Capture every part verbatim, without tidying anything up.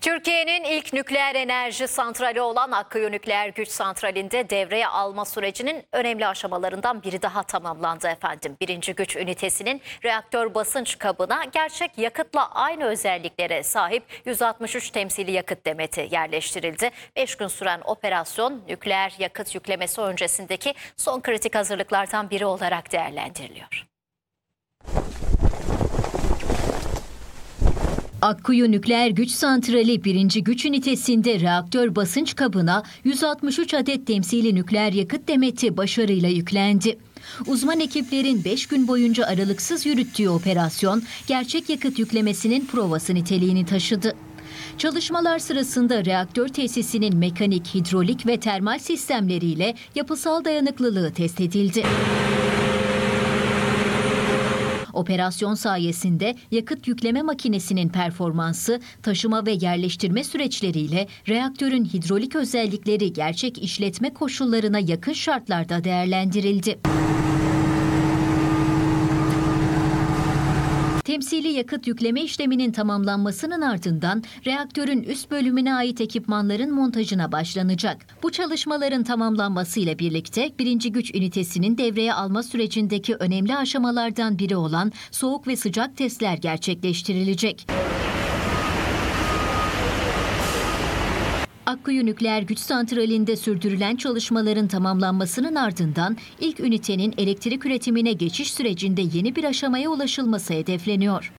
Türkiye'nin ilk nükleer enerji santrali olan Akkuyu Nükleer Güç Santrali'nde devreye alma sürecinin önemli aşamalarından biri daha tamamlandı efendim. Birinci güç ünitesinin reaktör basınç kabına gerçek yakıtla aynı özelliklere sahip yüz altmış üç temsili yakıt demeti yerleştirildi. beş gün süren operasyon nükleer yakıt yüklemesi öncesindeki son kritik hazırlıklardan biri olarak değerlendiriliyor. Akkuyu Nükleer Güç Santrali birinci güç ünitesinde reaktör basınç kabına yüz altmış üç adet temsili nükleer yakıt demeti başarıyla yüklendi. Uzman ekiplerin beş gün boyunca aralıksız yürüttüğü operasyon, gerçek yakıt yüklemesinin provası niteliğini taşıdı. Çalışmalar sırasında reaktör tesisinin mekanik, hidrolik ve termal sistemleriyle yapısal dayanıklılığı test edildi. Operasyon sayesinde yakıt yükleme makinesinin performansı, taşıma ve yerleştirme süreçleriyle reaktörün hidrolik özellikleri gerçek işletme koşullarına yakın şartlarda değerlendirildi. Temsili yakıt yükleme işleminin tamamlanmasının ardından reaktörün üst bölümüne ait ekipmanların montajına başlanacak. Bu çalışmaların tamamlanmasıyla birlikte birinci güç ünitesinin devreye alma sürecindeki önemli aşamalardan biri olan soğuk ve sıcak testler gerçekleştirilecek. Akkuyu Nükleer Güç Santrali'nde sürdürülen çalışmaların tamamlanmasının ardından ilk ünitenin elektrik üretimine geçiş sürecinde yeni bir aşamaya ulaşılması hedefleniyor.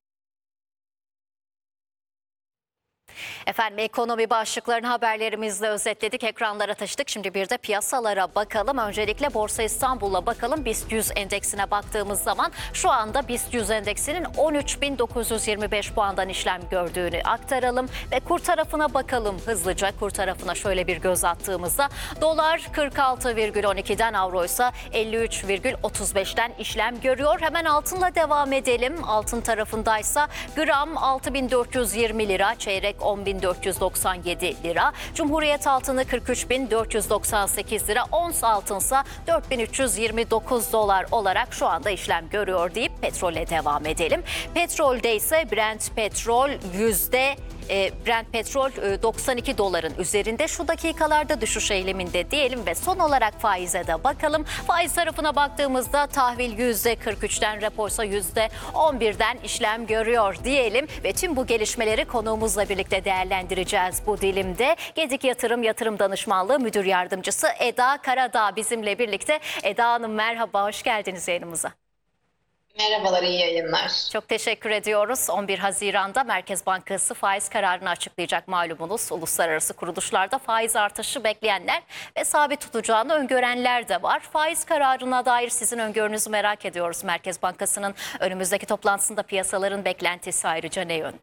Efendim ekonomi başlıklarını haberlerimizle özetledik, ekranlara taşıdık. Şimdi bir de piyasalara bakalım. Öncelikle Borsa İstanbul'a bakalım. BIST yüz endeksine baktığımız zaman şu anda BIST yüz endeksinin on üç bin dokuz yüz yirmi beş puandan işlem gördüğünü aktaralım. Ve kur tarafına bakalım hızlıca. Kur tarafına şöyle bir göz attığımızda dolar kırk altı virgül on ikiden, avro ise elli üç virgül otuz beşten işlem görüyor. Hemen altınla devam edelim. Altın tarafındaysa gram altı bin dört yüz yirmi lira, çeyrek on bin dört yüz doksan yedi lira. Cumhuriyet altını kırk üç bin dört yüz doksan sekiz lira. Ons altınsa dört bin üç yüz yirmi dokuz dolar olarak şu anda işlem görüyor deyip petrole devam edelim. Petrolde ise Brent petrol yüzde Brent petrol doksan iki doların üzerinde şu dakikalarda düşüş eğiliminde diyelim ve son olarak faize de bakalım. Faiz tarafına baktığımızda tahvil yüzde kırk üçten, repo ise yüzde on birden işlem görüyor diyelim ve tüm bu gelişmeleri konuğumuzla birlikte değerlendireceğiz bu dilimde. Gedik Yatırım Yatırım Danışmanlığı Müdür Yardımcısı Eda Karadağ bizimle birlikte. Eda Hanım merhaba, hoş geldiniz yayınımıza. Merhabalar, iyi yayınlar. Çok teşekkür ediyoruz. on bir Haziran'da Merkez Bankası faiz kararını açıklayacak malumunuz. Uluslararası kuruluşlarda faiz artışı bekleyenler ve sabit tutacağını öngörenler de var. Faiz kararına dair sizin öngörünüzü merak ediyoruz. Merkez Bankası'nın önümüzdeki toplantısında piyasaların beklentisi ayrıca ne yönde?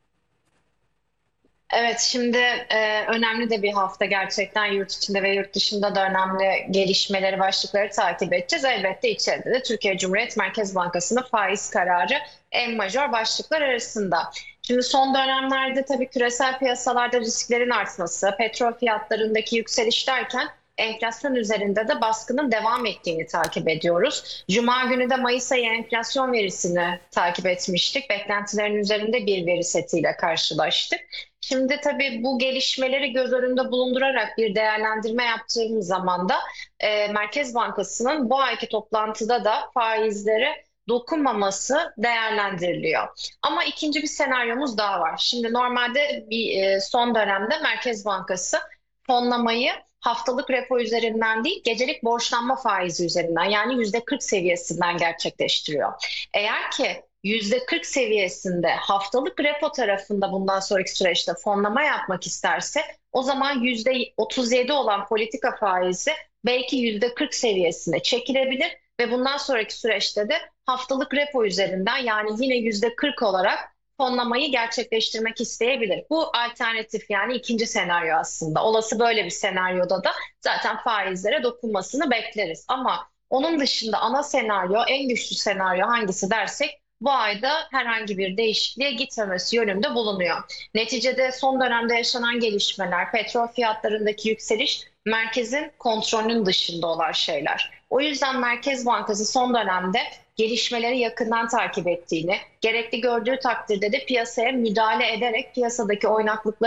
Evet, şimdi e, önemli de bir hafta gerçekten, yurt içinde ve yurt dışında da önemli gelişmeleri, başlıkları takip edeceğiz. Elbette içeride de Türkiye Cumhuriyet Merkez Bankası'nın faiz kararı en majör başlıklar arasında. Şimdi son dönemlerde tabii küresel piyasalarda risklerin artması, petrol fiyatlarındaki yükseliş derken enflasyon üzerinde de baskının devam ettiğini takip ediyoruz. Cuma günü de Mayıs ayı enflasyon verisini takip etmiştik. Beklentilerin üzerinde bir veri setiyle karşılaştık. Şimdi tabii bu gelişmeleri göz önünde bulundurarak bir değerlendirme yaptığımız zaman da e, Merkez Bankası'nın bu ayki toplantıda da faizlere dokunmaması değerlendiriliyor. Ama ikinci bir senaryomuz daha var. Şimdi normalde bir e, son dönemde Merkez Bankası fonlamayı haftalık repo üzerinden değil, gecelik borçlanma faizi üzerinden, yani yüzde kırk seviyesinden gerçekleştiriyor. Eğer ki yüzde kırk seviyesinde haftalık repo tarafında bundan sonraki süreçte fonlama yapmak isterse, o zaman yüzde otuz yedi olan politika faizi belki yüzde kırk seviyesine çekilebilir ve bundan sonraki süreçte de haftalık repo üzerinden, yani yine yüzde kırk olarak fonlamayı gerçekleştirmek isteyebilir. Bu alternatif, yani ikinci senaryo aslında. Olası böyle bir senaryoda da zaten faizlere dokunmasını bekleriz. Ama onun dışında ana senaryo, en güçlü senaryo hangisi dersek, bu ayda herhangi bir değişikliğe gitmemesi yönünde bulunuyor. Neticede son dönemde yaşanan gelişmeler, petrol fiyatlarındaki yükseliş merkezin kontrolünün dışında olan şeyler. O yüzden Merkez Bankası son dönemde gelişmeleri yakından takip ettiğini, gerekli gördüğü takdirde de piyasaya müdahale ederek piyasadaki oynaklıkları